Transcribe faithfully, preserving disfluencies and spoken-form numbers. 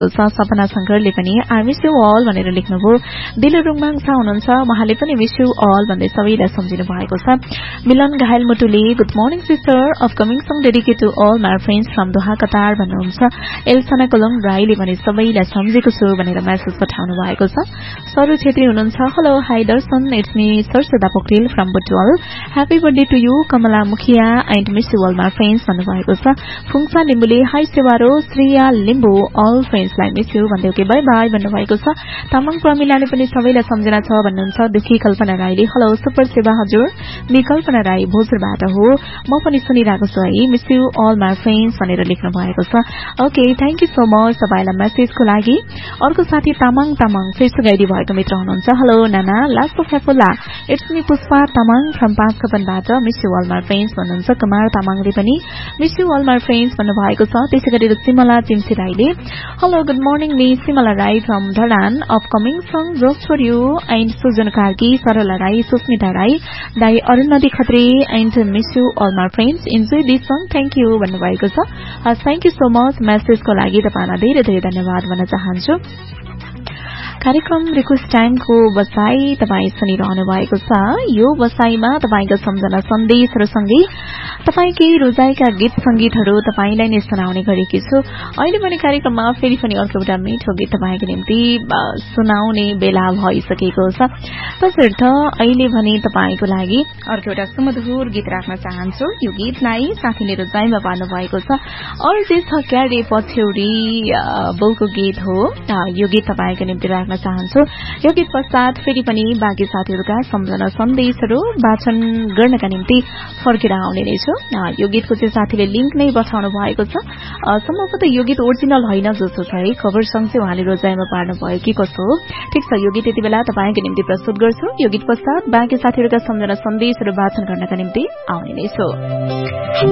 सपना शंकरले पनि I miss you all भनेर लेख्नुभयो। दिल रुङमाङ शाह हुनुहुन्छ, उहाँले पनि मिस यू अल भन्दै सबैलाई सम्झिनु भएको छ। मिलन घायल मुटुले good morning sister, upcoming song dedicate to all my friends from Doha Qatar भन्नुहुन्छ। एल्सना कोलम राईले भने सबैलाई सम्झेको छु भनेर मेसेज पठाउनु भएको छ। सरू छेत्री हुनुहुन्छ, hello hi Darshan, it's me सरसदा Pokharel from Butwal, happy birthday to you Kamala Mukhiya and miss you all my friends भन्नुभएको छ। Phungsa लिम्बुले high सेवारो Shreya Limbu all फ्रेन्ड्सलाई miss you भन्दै ओके बाई बाई भन्नुभएको छ। तामाङ प्रमिलाले पनि सबैलाई सम्झना छ भन्नुहुन्छ। दुखी कल्पना राईले हेलो सुपर सेवा हजुर, मी कल्पना राई भोजरबाट हो, म पनि सुनिरहेको छु है, miss you all my friends भनेर लेख्नु भएको छ। Okay thank you so much तपाईँलाई मेसेजको लागि। अर्को साथी तामाङ तामाङ फेसबुक आइडी भएको मित्र हुनुहुन्छ, hello Nana last of हेफुल्ला, it's me Pushpa Tamang from पाँचकपनबाट, miss you all my friends भन्नुहुन्छ। कुमार तामाङले पनि miss you all my friends भन्नुभएको छ। त्यसै गरी सिमला चिम्सी राईले hello good morning me Shimla Rai from Dharan, upcoming song just for you and Sujan Karki, सरला राई, सुस्मिता राई, दाई अरुणदी Khatri and miss you all my friends, enjoy this song thank you भन्नुभएको छ। थ्याङ्क यू सो मच मेसेजको लागि तपाईँलाई धेरै धेरै धन्यवाद भन्न चाहन्छु। कार्यक्रम रिक्वेस्ट टाइमको बसाई तपाईँ सुनिरहनु भएको छ। यो बसाईमा तपाईँका सम्झना सन्देशहरूसँगै तपाईँकै रोजाइका गीत संगीतहरू तपाईँलाई नै सुनाउने गरेकी छु। अहिले पनि कार्यक्रममा फेरि पनि अर्को एउटा मिठो गीत तपाईँको निम्ति सुनाउने बेला भइसकेको छ। तसर्थ अहिले भने तपाईँको लागि अर्को एउटा सुमधुर गीत राख्न चाहन्छु। यो गीतलाई साथीले रोजाइमा पार्नु भएको छ। अर्जे छ क्यारे पछ्यौरी बोलको गीत हो। यो गीत तपाईँको निम्ति राख्न चाहन्छु। यो गीत पश्चात फेरि पनि बाँकी साथीहरूका सम्झना सन्देशहरू वाचन गर्नका निम्ति फर्केर आउने नै छु। यो गीतको चाहिँ साथीले लिंक नै पठाउनु भएको छ। सम्भवतः यो गीत ओरिजिनल होइन जस्तो छ है, कभर सङ चाहिँ उहाँले रोजाइमा पार्नु भयो कि कसो हो। ठिक छ, यो गीत यति बेला तपाईँको निम्ति प्रस्तुत गर्छु। यो गीत पश्चात बाँकी साथीहरूका सम्झना सन्देशहरू वाचन गर्नका निम्ति आउने नै छु।